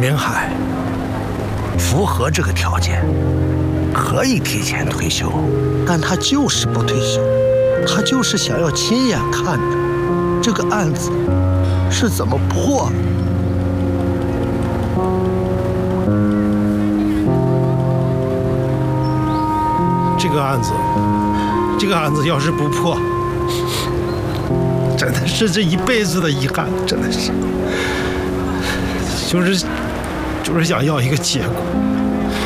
明海符合这个条件，可以提前退休，但他就是不退休，他就是想要亲眼看着这个案子是怎么破的。 这个案子要是不破，真的是这一辈子的遗憾，真的是，就是想要一个结果。